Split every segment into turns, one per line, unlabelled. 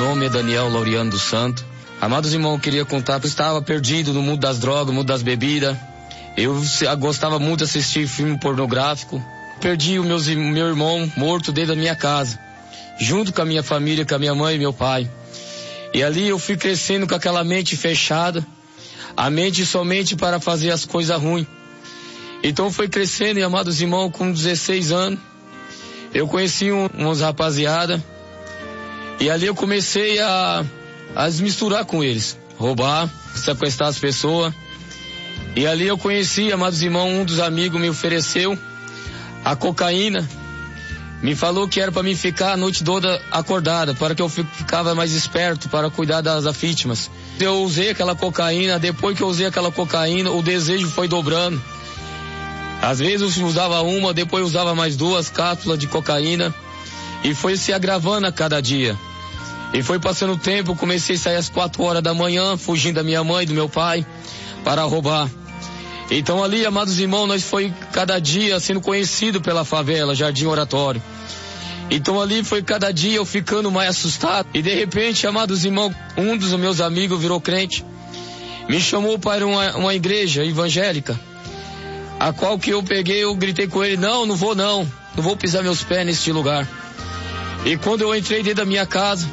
nome é Daniel Laureano dos Santos. Amados irmãos, eu queria contar que eu estava perdido no mundo das drogas, no mundo das bebidas. Eu gostava muito de assistir filme pornográfico. Perdi o meu irmão morto dentro da minha casa, junto com a minha família, com a minha mãe e meu pai. E ali eu fui crescendo com aquela mente fechada, a mente somente para fazer as coisas ruins. Então foi crescendo, e amados irmãos, com 16 anos, eu conheci uns rapaziada, e ali eu comecei a se misturar com eles, roubar, sequestrar as pessoas. E ali eu conheci, amados irmãos, um dos amigos me ofereceu a cocaína, me falou que era para mim ficar a noite toda acordada, para que eu ficava mais esperto para cuidar das vítimas. Eu usei aquela cocaína, depois que eu usei aquela cocaína, o desejo foi dobrando. Às vezes eu usava uma, depois eu usava mais 2 cápsulas de cocaína, e foi se agravando a cada dia. E foi passando o tempo, eu comecei a sair às 4 horas da manhã, fugindo da minha mãe e do meu pai, para roubar. Então ali, amados irmãos, nós foi cada dia sendo conhecido pela favela, Jardim Oratório. Então ali foi cada dia eu ficando mais assustado. E de repente, amados irmãos, um dos meus amigos virou crente, me chamou para uma igreja evangélica, a qual que eu peguei, eu gritei com ele, não vou pisar meus pés neste lugar. E quando eu entrei dentro da minha casa,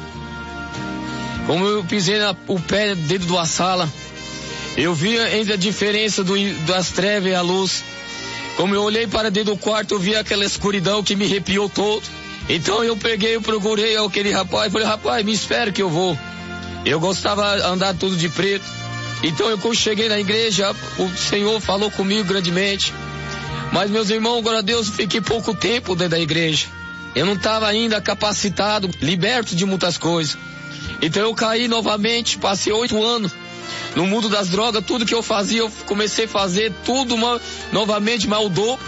como eu pisei o pé dentro da sala, eu vi entre a diferença das trevas e a luz. Como eu olhei para dentro do quarto, eu vi aquela escuridão que me arrepiou todo. Então eu procurei aquele rapaz, falei, rapaz, me espera que eu vou. Eu gostava de andar tudo de preto. Então quando cheguei na igreja, o Senhor falou comigo grandemente. Mas meus irmãos, glória a Deus, fiquei pouco tempo dentro da igreja. Eu não estava ainda capacitado, liberto de muitas coisas. Então eu caí novamente, passei 8 anos no mundo das drogas. Tudo que eu fazia, eu comecei a fazer tudo novamente, mas o dobro.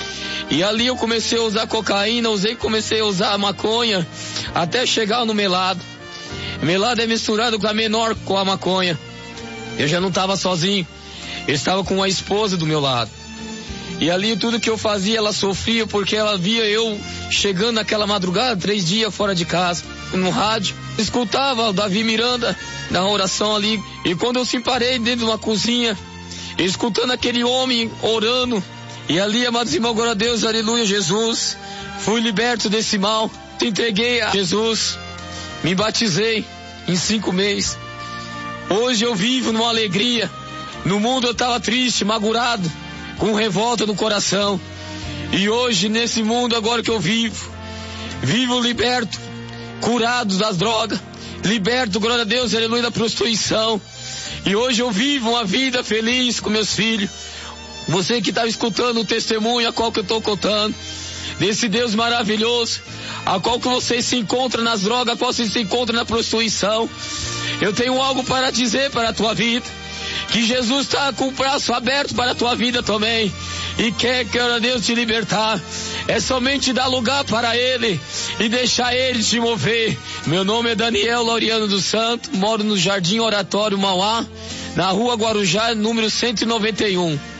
E ali eu comecei a usar cocaína, comecei a usar maconha, até chegar no melado. Melado é misturado com a menor com a maconha. Eu já não estava sozinho, eu estava com uma esposa do meu lado. E ali tudo que eu fazia, ela sofria, porque ela via eu chegando naquela madrugada, 3 dias fora de casa, no rádio. Escutava o Davi Miranda na oração ali. E quando eu se parei dentro de uma cozinha, escutando aquele homem orando, e ali, amados irmãos, glória a Deus, aleluia, Jesus, fui liberto desse mal, te entreguei a Jesus, me batizei em 5 meses. Hoje eu vivo numa alegria. No mundo eu estava triste, magoado, com revolta no coração. E hoje, nesse mundo agora que eu vivo liberto, curado das drogas, liberto, glória a Deus, aleluia, da prostituição. E hoje eu vivo uma vida feliz com meus filhos. Você que está escutando o testemunho a qual que eu estou contando, desse Deus maravilhoso, a qual que você se encontra nas drogas, a qual você se encontra na prostituição, eu tenho algo para dizer para a tua vida, que Jesus está com o braço aberto para a tua vida também, e quer, glória a Deus, te libertar. É somente dar lugar para Ele e deixar Ele te mover. Meu nome é Daniel Laureano dos Santos, moro no Jardim Oratório Mauá, na rua Guarujá, número 191.